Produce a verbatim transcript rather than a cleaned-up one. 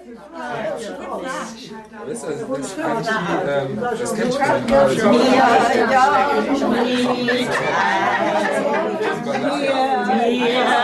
Weißt du, also das ist eigentlich, ähm, das kennt schon mal. Ja, ja,